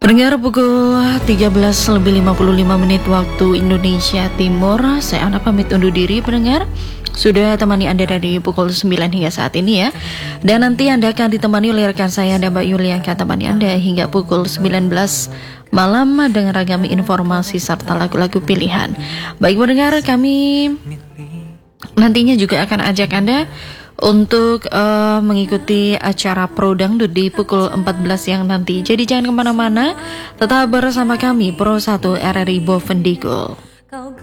Pendengar pukul 13:55 waktu Indonesia Timur. Saya Ana pamit undur diri pendengar. Sudah temani Anda dari pukul 9 hingga saat ini ya. Dan nanti Anda akan ditemani oleh rekan saya dan Mbak Yuli yang akan temani Anda hingga pukul 19 malam dengan ragam informasi serta lagu-lagu pilihan. Baik pendengar, kami nantinya juga akan ajak Anda untuk mengikuti acara Pro Dangdut di pukul 14 siang nanti. Jadi jangan kemana-mana, tetap bersama kami Pro 1 RRI Bovendigul.